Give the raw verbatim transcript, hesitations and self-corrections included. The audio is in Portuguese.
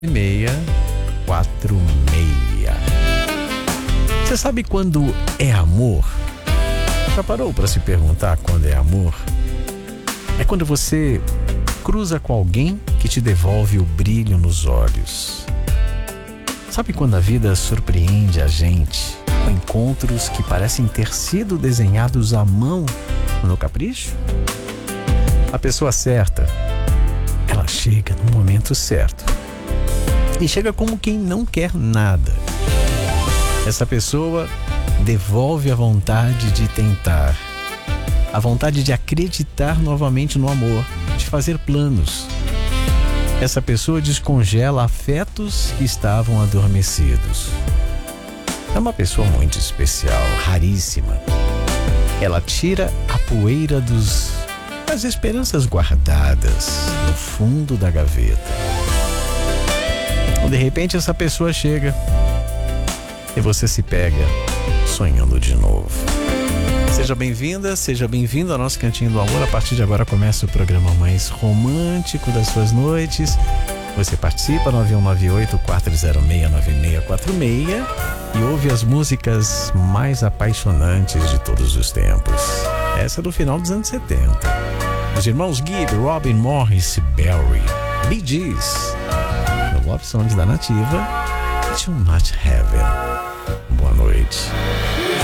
seis quatro seis. Você sabe quando é amor? Já parou para se perguntar quando é amor? É quando você cruza com alguém que te devolve o brilho nos olhos. Sabe quando a vida surpreende a gente com encontros que parecem ter sido desenhados à mão no capricho? A pessoa certa, ela chega no momento certo. E chega como quem não quer nada. Essa pessoa devolve a vontade de tentar, a vontade de acreditar novamente no amor, de fazer planos. Essa pessoa descongela afetos que estavam adormecidos. É uma pessoa muito especial, raríssima. Ela tira a poeira dos, das esperanças guardadas no fundo da gaveta. De repente essa pessoa chega e você se pega sonhando de novo. Seja bem-vinda, seja bem-vindo ao nosso Cantinho do Amor. A partir de agora começa o programa mais romântico das suas noites. Você participa nove um nove oito, quatro zero seis, nove seis quatro seis e ouve as músicas mais apaixonantes de todos os tempos. Essa é do final dos anos setenta. Os irmãos Gibb, Robin Morris, Barry, Bee Gees. Love Songs da Nativa, Too Much Heaven. Boa noite.